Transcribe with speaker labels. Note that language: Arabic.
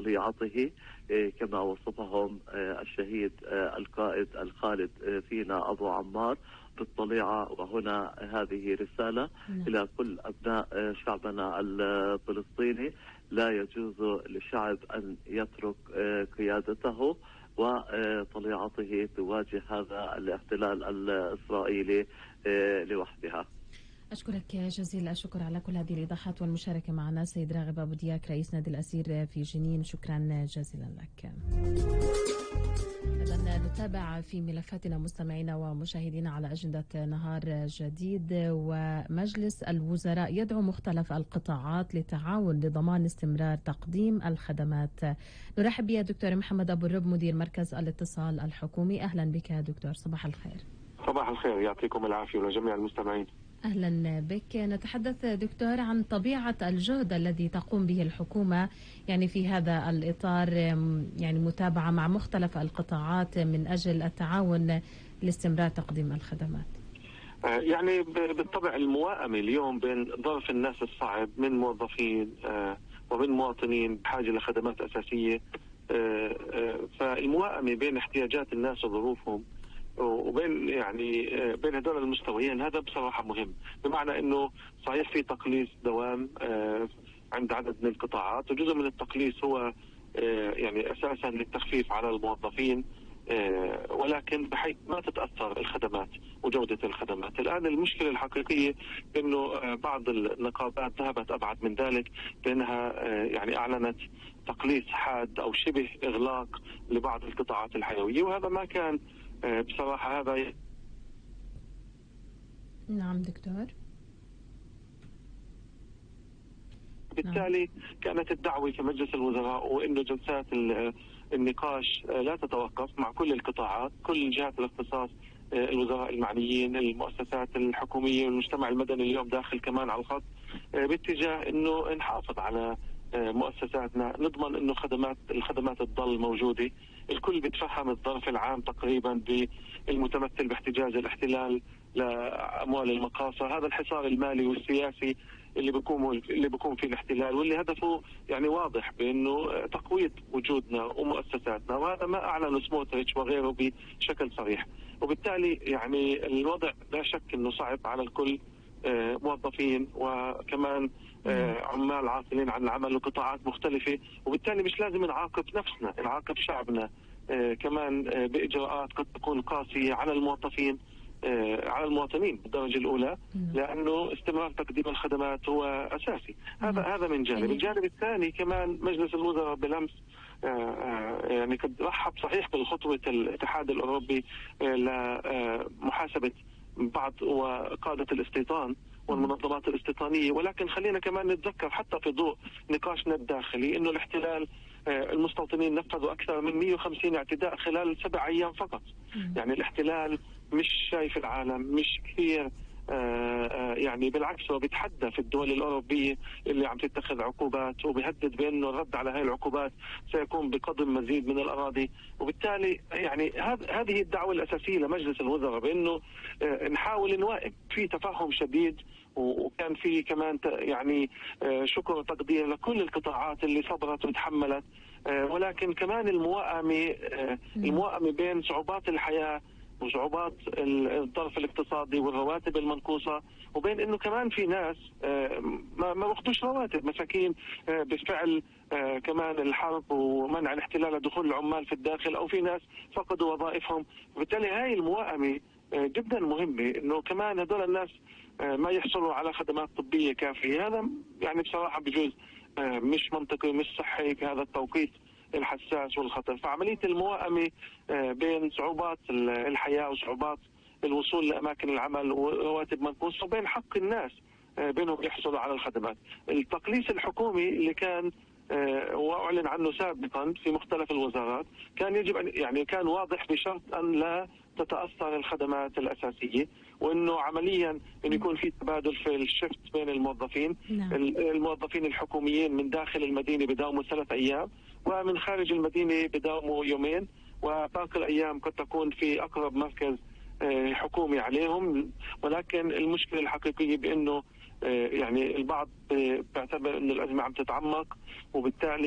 Speaker 1: طليعته كما وصفهم الشهيد القائد الخالد فينا أبو عمار بالطليعة. وهنا هذه رسالة إلى كل أبناء شعبنا الفلسطيني: لا يجوز للشعب أن يترك قيادته وطليعته تواجه هذا الاحتلال الإسرائيلي لوحدها.
Speaker 2: أشكرك جزيل الشكر على كل هذه الإيضاحات والمشاركة معنا سيد راغب أبو دياك رئيس نادي الأسير في جنين. شكرا جزيلا لك. إذن نتابع في ملفاتنا مستمعينا ومشاهدينا على أجندة نهار جديد. ومجلس الوزراء يدعو مختلف القطاعات للتعاون لضمان استمرار تقديم الخدمات. نرحب بك دكتور محمد أبو الرب مدير مركز الاتصال الحكومي. أهلا بك دكتور، صباح الخير.
Speaker 3: صباح الخير، يعطيكم العافية ولجميع المستمعين.
Speaker 2: أهلا بك. نتحدث دكتور عن طبيعة الجهد الذي تقوم به الحكومة يعني في هذا الإطار، يعني متابعة مع مختلف القطاعات من أجل التعاون لاستمرار تقديم الخدمات.
Speaker 3: يعني بالطبع الموائمة اليوم بين ظرف الناس الصعب من موظفين ومن مواطنين بحاجة لخدمات أساسية، فالموائمة بين احتياجات الناس وظروفهم وبين يعني بين هذول المستويين هذا بصراحة مهم، بمعنى انه صحيح في تقليص دوام عند عدد من القطاعات، وجزء من التقليص هو يعني اساسا للتخفيف على الموظفين، ولكن بحيث ما تتأثر الخدمات وجودة الخدمات. الآن المشكلة الحقيقية انه بعض النقابات ذهبت ابعد من ذلك، بانها يعني اعلنت تقليص حاد او شبه اغلاق لبعض القطاعات الحيوية، وهذا ما كان بصراحة هذا.
Speaker 2: نعم دكتور.
Speaker 3: بالتالي كانت الدعوة في مجلس الوزراء وإنه جلسات النقاش لا تتوقف مع كل القطاعات، كل جهات الاختصاص، الوزراء المعنيين، المؤسسات الحكومية والمجتمع المدني اليوم داخل كمان على الخط، باتجاه إنه نحافظ على مؤسساتنا، نضمن إنه الخدمات تضل موجودة. الكل بيتفهم الظرف العام تقريبا بالمتمثل باحتجاز الاحتلال لأموال المقاصة، هذا الحصار المالي والسياسي اللي بيكون فيه الاحتلال، واللي هدفه يعني واضح بانه تقويض وجودنا ومؤسساتنا، وهذا ما اعلنه سموتريتش وغيره بشكل صريح. وبالتالي يعني الوضع لا شك انه صعب على الكل، موظفين وكمان عمال عاطلين عن العمل وقطاعات مختلفة، وبالتالي مش لازم نعاقب نفسنا، نعاقب شعبنا كمان بإجراءات قد تكون قاسية على الموظفين، على المواطنين بالدرجة الأولى، لأنه استمرار تقديم الخدمات هو أساسي. هذا من جانب. الجانب الثاني كمان مجلس الوزراء بالأمس يعني قد رحب صحيح بالخطوة الاتحاد الأوروبي لمحاسبة بعض وقادة الاستيطان والمنظمات الاستيطانية، ولكن خلينا كمان نتذكر حتى في ضوء نقاشنا الداخلي انه الاحتلال المستوطنين نفذوا اكثر من 150 اعتداء خلال 7 أيام فقط. يعني الاحتلال مش شايف العالم، مش كثير يعني بالعكس هو بيتحدى في الدول الأوروبية اللي عم تتخذ عقوبات، وبيهدد بأنه الرد على هاي العقوبات سيكون بقضم مزيد من الأراضي. وبالتالي يعني هذه الدعوة الأساسية لمجلس الوزراء بأنه نحاول نوائب في تفاهم شديد، وكان في كمان يعني شكر وتقدير لكل القطاعات اللي صبرت وتحملت، ولكن كمان الموائمة بين صعوبات الحياة وصعوبات الظرف الاقتصادي والرواتب المنقوصة، وبين انه كمان في ناس ما باخذوش رواتب، مساكين بالفعل كمان الحرب ومنع الاحتلال لدخول العمال في الداخل، او في ناس فقدوا وظائفهم. وبالتالي هاي الموائمة جدا مهمة، انه كمان هذول الناس ما يحصلوا على خدمات طبية كافية. هذا يعني بصراحة بجوز مش منطقي، مش صحي في هذا التوقيت الحساس والخطر. فعملية الموائمة بين صعوبات الحياة وصعوبات الوصول لأماكن العمل ورواتب منقوصة، وبين حق الناس بينهم يحصلوا على الخدمات. التقليص الحكومي اللي كان وأعلن عنه سابقا في مختلف الوزارات كان يجب أن يعني كان واضح بشرط أن لا تتأثر الخدمات الأساسية، وأنه عمليا أن يكون في تبادل في الشفت بين الموظفين. الموظفين الحكوميين من داخل المدينة بداوموا 3 أيام، ومن خارج المدينة بداوموا 2 يوم، وباقي الأيام قد تكون في أقرب مركز حكومي عليهم. ولكن المشكلة الحقيقية بأنه يعني البعض بيعتبر أن الأزمة عم تتعمق، وبالتالي